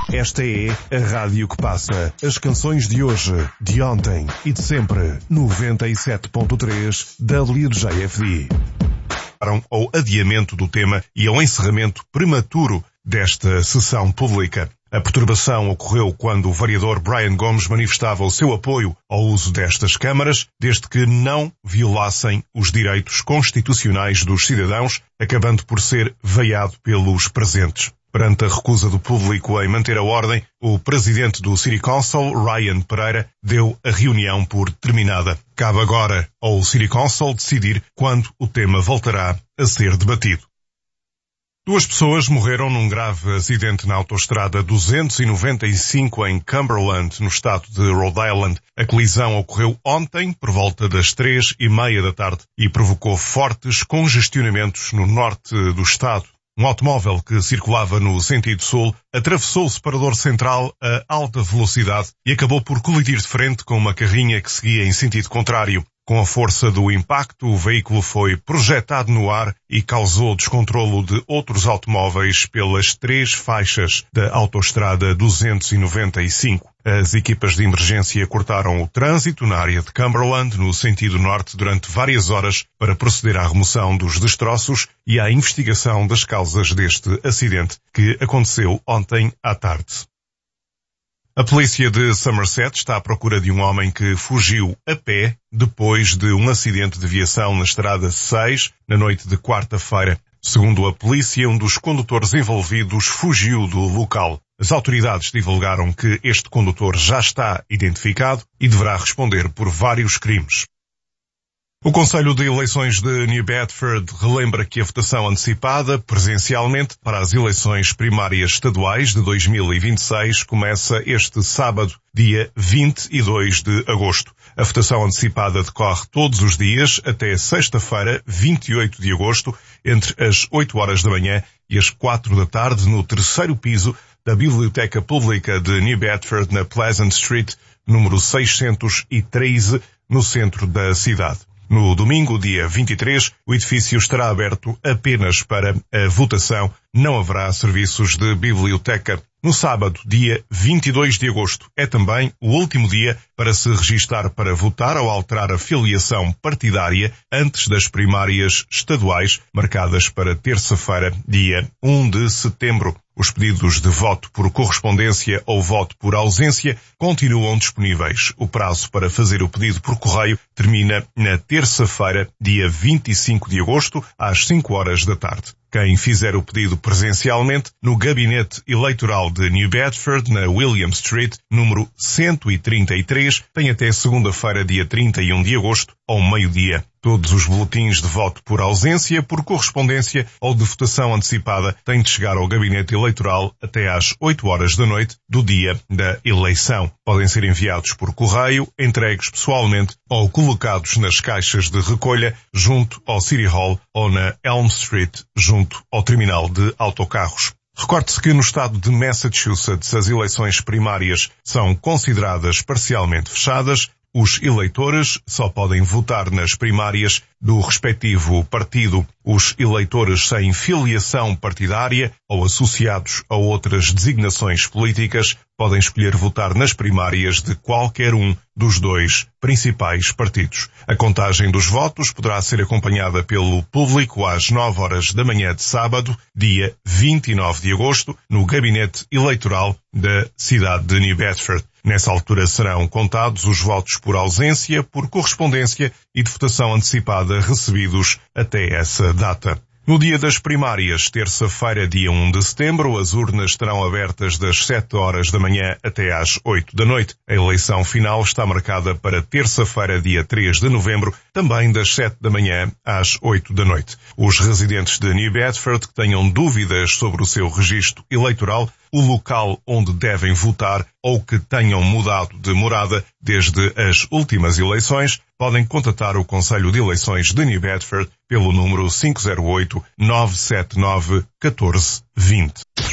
Esta é a rádio que passa as canções de hoje, de ontem e de sempre. 97.3 WJFD. Ao adiamento do tema e ao encerramento prematuro desta sessão pública. A perturbação ocorreu quando o vereador Brian Gomes manifestava o seu apoio ao uso destas câmaras, desde que não violassem os direitos constitucionais dos cidadãos, acabando por ser veiado pelos presentes. Perante a recusa do público em manter a ordem, o presidente do City Council, Ryan Pereira, deu a reunião por terminada. Cabe agora ao City Council decidir quando o tema voltará a ser debatido. 2 pessoas morreram num grave acidente na autoestrada 295 em Cumberland, no estado de Rhode Island. A colisão ocorreu ontem, por volta das 3:30 da tarde, e provocou fortes congestionamentos no norte do estado. Um automóvel que circulava no sentido sul atravessou o separador central a alta velocidade e acabou por colidir de frente com uma carrinha que seguia em sentido contrário. Com a força do impacto, o veículo foi projetado no ar e causou descontrolo de outros automóveis pelas 3 faixas da autoestrada 295. As equipas de emergência cortaram o trânsito na área de Cumberland, no sentido norte, durante várias horas para proceder à remoção dos destroços e à investigação das causas deste acidente, que aconteceu ontem à tarde. A polícia de Somerset está à procura de um homem que fugiu a pé depois de um acidente de viação na estrada 6, na noite de quarta-feira. Segundo a polícia, um dos condutores envolvidos fugiu do local. As autoridades divulgaram que este condutor já está identificado e deverá responder por vários crimes. O Conselho de Eleições de New Bedford relembra que a votação antecipada, presencialmente, para as eleições primárias estaduais de 2026 começa este sábado, dia 22 de agosto. A votação antecipada decorre todos os dias até sexta-feira, 28 de agosto, entre as 8 horas da manhã e as 4 da tarde, no 3º piso da Biblioteca Pública de New Bedford, na Pleasant Street, número 613, no centro da cidade. No domingo, dia 23, o edifício estará aberto apenas para a votação. Não haverá serviços de biblioteca. No sábado, dia 22 de agosto, é também o último dia para se registar para votar ou alterar a filiação partidária antes das primárias estaduais, marcadas para terça-feira, dia 1 de setembro. Os pedidos de voto por correspondência ou voto por ausência continuam disponíveis. O prazo para fazer o pedido por correio termina na terça-feira, dia 25 de agosto, às 5 horas da tarde. Quem fizer o pedido presencialmente no Gabinete Eleitoral de New Bedford, na William Street, número 133, tem até segunda-feira, dia 31 de agosto, ao meio-dia. Todos os boletins de voto por ausência, por correspondência ou de votação antecipada têm de chegar ao Gabinete Eleitoral até às 8 horas da noite do dia da eleição. Podem ser enviados por correio, entregues pessoalmente ou colocados nas caixas de recolha junto ao City Hall ou na Elm Street, junto ao terminal de autocarros. Recorde-se que no estado de Massachusetts as eleições primárias são consideradas parcialmente fechadas. Os eleitores só podem votar nas primárias do respectivo partido. Os eleitores sem filiação partidária ou associados a outras designações políticas podem escolher votar nas primárias de qualquer um dos 2 principais partidos. A contagem dos votos poderá ser acompanhada pelo público às 9 horas da manhã de sábado, dia 29 de agosto, no Gabinete Eleitoral da cidade de New Bedford. Nessa altura serão contados os votos por ausência, por correspondência e de votação antecipada recebidos até essa data. No dia das primárias, terça-feira, dia 1 de setembro, as urnas estarão abertas das 7 horas da manhã até às 8 da noite. A eleição final está marcada para terça-feira, dia 3 de novembro, também das 7 da manhã às 8 da noite. Os residentes de New Bedford que tenham dúvidas sobre o seu registro eleitoral, o local onde devem votar ou que tenham mudado de morada desde as últimas eleições, podem contatar o Conselho de Eleições de New Bedford pelo número 508-979-1420.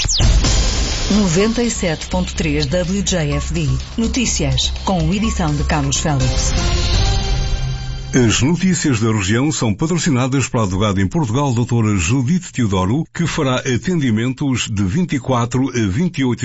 97.3 WJFD. Notícias, com edição de Carlos Félix. As notícias da região são patrocinadas pela advogada em Portugal, doutora Judite Teodoro, que fará atendimentos de 24 a 28